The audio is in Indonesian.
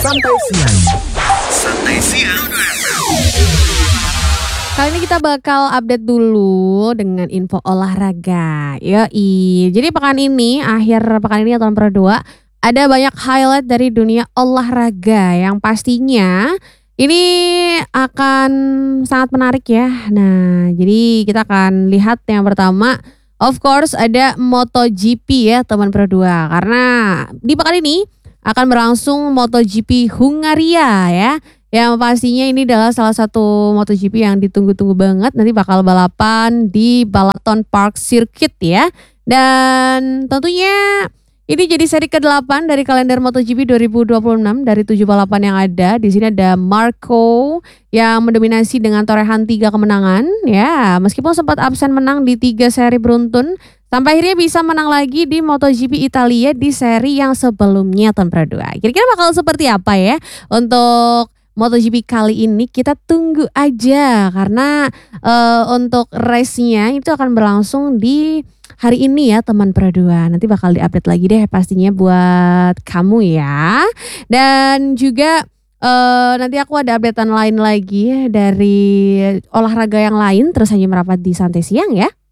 Santai Siang. Santai Siang. Kali ini kita bakal update dulu dengan info olahraga. Yoi. Jadi akhir pekan ini atau tahun 2 ada banyak highlight dari dunia olahraga yang pastinya ini akan sangat menarik ya. Nah, jadi kita akan lihat yang pertama, of course ada MotoGP ya teman Pro 2. Karena di pekan ini akan berlangsung MotoGP Hungaria ya. Yang pastinya ini adalah salah satu MotoGP yang ditunggu-tunggu banget. Nanti bakal balapan di Balaton Park Circuit ya. Dan tentunya ini jadi seri ke-8 dari kalender MotoGP 2026 dari 7 balapan yang ada. Di sini ada Marco yang mendominasi dengan torehan 3 kemenangan. Ya, meskipun sempat absen menang di 3 seri beruntun. Sampai akhirnya bisa menang lagi di MotoGP Italia di seri yang sebelumnya tahun 2. Kira-kira bakal seperti apa ya untuk MotoGP kali ini? Kita tunggu aja karena untuk race-nya itu akan berlangsung di hari ini ya teman Pro 2. Nanti bakal diupdate lagi deh pastinya buat kamu ya. Dan juga nanti aku ada updatean lain lagi dari olahraga yang lain. Terus hanya merapat di Santai Siang ya.